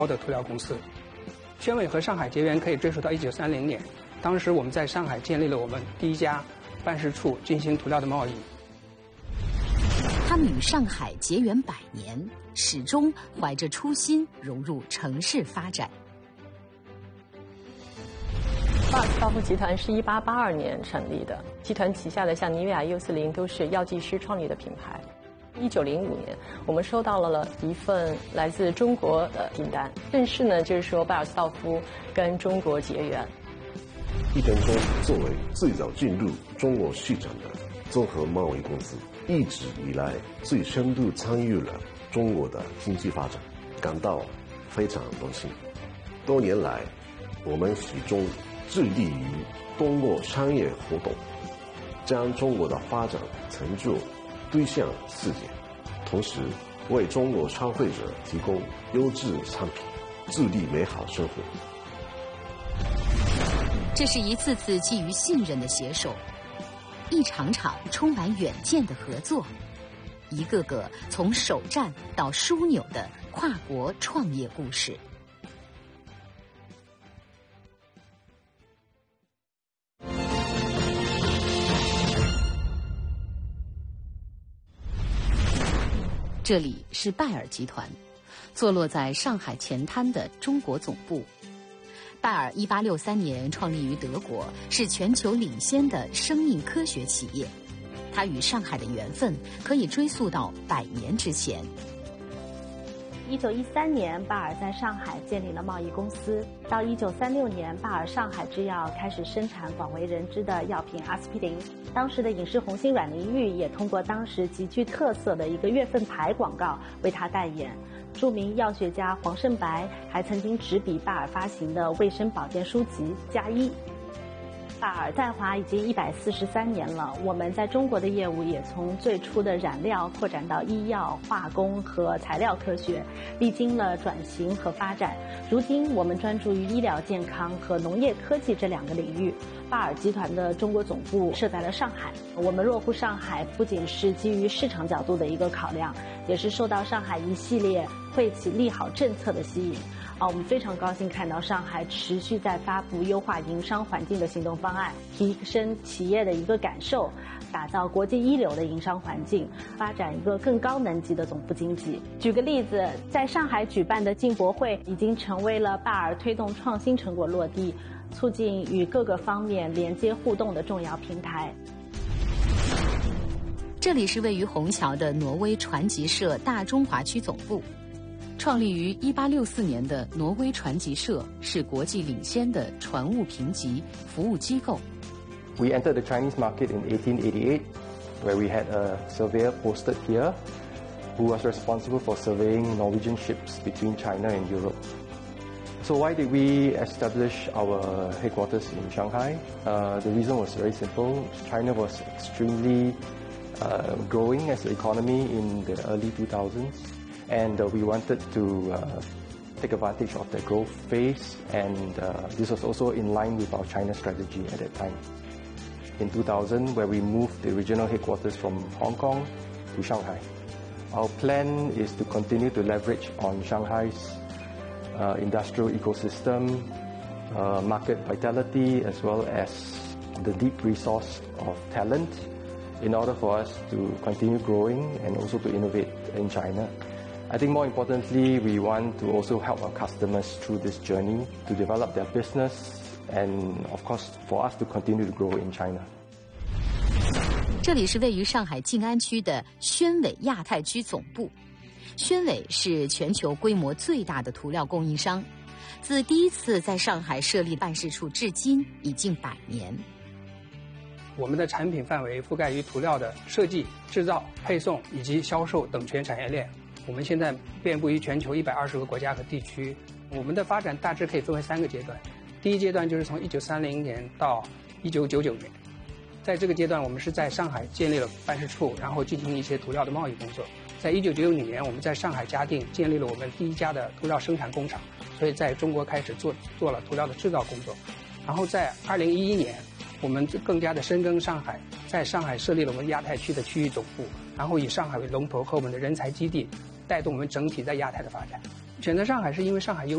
的涂料公司。宣伟和上海结缘可以追溯到1930年，当时我们在上海建立了我们第一家办事处，进行涂料的贸易。 他们与上海结缘100年，始终怀着初心融入城市发展。 巴尔斯道夫集团是1882年成立的，集团旗下的像妮维雅、U40都是药剂师创立的品牌。1905年，我们收到了一份来自中国的订单，正式呢就是说巴尔斯道夫跟中国结缘。 一等公作为最早进入中国市场的综合贸易公司，一直以来最深度参与了中国的经济发展，感到非常荣幸。多年来，我们始终致力于通过商业活动，将中国的发展成就推向世界，同时为中国消费者提供优质产品，致力美好生活。 这是一次次基于信任的携手，一场场充满远见的合作，一个个从首战到枢纽的跨国创业故事。这里是拜耳集团，坐落在上海前滩的中国总部。拜耳1863年创立于德国，是全球领先的生命科学企业。它与上海的缘分可以追溯到100年之前。 1913年，拜耳在上海建立了贸易公司。到1936年，拜耳上海制药开始生产广为人知的药品阿司匹林。当时的影视红星阮玲玉也通过当时极具特色的一个月份牌广告为他代言。著名药学家黄胜白还曾经执笔拜耳发行的卫生保健书籍《加一》。拜耳在华已经143年了，我们在中国的业务也从最初的染料扩展到医药、化工和材料科学，历经了转型和发展。如今我们专注于医疗健康和农业科技这2个领域。拜耳集团的中国总部设在了上海，我们落户上海不仅是基于市场角度的一个考量，也是受到上海一系列惠企利好政策的吸引。我们非常高兴看到上海持续在发布优化营商环境的行动方案，提升企业的一个感受，打造国际一流的营商环境，发展一个更高能级的总部经济。举个例子，在上海举办的进博会已经成为了拜耳推动创新成果落地，促进与各个方面连接互动的重要平台。 这里是位于虹桥的挪威传集社大中华区总部。创立于1864年的挪威传集社是国际领先的传物评级服务机构。 We entered the Chinese market in 1888, where we had a surveyor posted here who was responsible for surveying Norwegian ships between China and Europe. So why did we establish our headquarters in Shanghai? The reason was very simple. China was extremely growing as an economy in the early 2000s.And we wanted to take advantage of the growth phase, and this was also in line with our China strategy at that time. In 2000, where we moved the regional headquarters from Hong Kong to Shanghai. Our plan is to continue to leverage on Shanghai's industrial ecosystem, market vitality, as well as the deep resource of talent in order for us to continue growing and also to innovate in China.I think more importantly, we want to also help our customers through this journey to develop their business and, of course, for us to continue to grow in China. 这里是位于上海静安区的宣伟亚太区总部。宣伟是全球规模最大的涂料供应商，自第一次在上海设立办事处至今已近100年。 我们的产品范围覆盖于涂料的设计、制造、配送以及销售等全产业链。我们现在遍布于全球120个国家和地区。我们的发展大致可以分为3个阶段。第一阶段就是从1930年到1999年，在这个阶段我们是在上海建立了办事处，然后进行一些涂料的贸易工作。在1995年，我们在上海嘉定建立了我们第一家的涂料生产工厂，所以在中国开始做了涂料的制造工作。然后在2011年，我们更加的深耕上海，在上海设立了我们亚太区的区域总部，然后以上海为龙头和我们的人才基地，带动我们整体在亚太的发展。 选择上海是因为上海